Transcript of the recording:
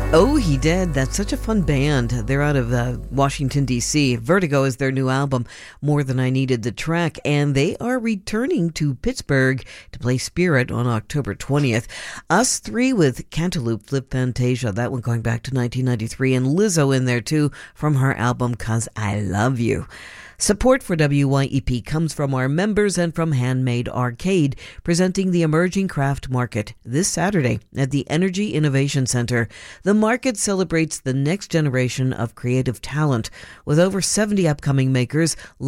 Oh, he did. That's such a fun band. They're out of Washington, D.C. Vertigo is their new album, More Than I Needed the Track, and they are returning to Pittsburgh to play Spirit on October 20th. Us Three with Cantaloupe Flip Fantasia, that one going back to 1993, and Lizzo in there too from her album 'Cause I Love You. Support for WYEP comes from our members and from Handmade Arcade, presenting the Emerging Craft Market this Saturday at the Energy Innovation Center. The market celebrates the next generation of creative talent with over 70 upcoming makers.